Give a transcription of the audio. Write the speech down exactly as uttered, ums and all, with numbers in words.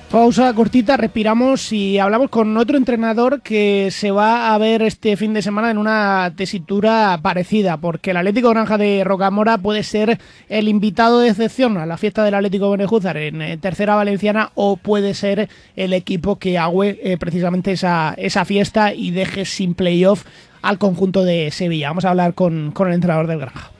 Pausa cortita, respiramos y hablamos con otro entrenador que se va a ver este fin de semana en una tesitura parecida, porque el Atlético Granja de Rocamora puede ser el invitado de excepción a la fiesta del Atlético Benejúzar en eh, Tercera Valenciana, o puede ser el equipo que agüe eh, precisamente esa, esa fiesta y deje sin playoff al conjunto de Sevilla. Vamos a hablar con, con el entrenador del Granja.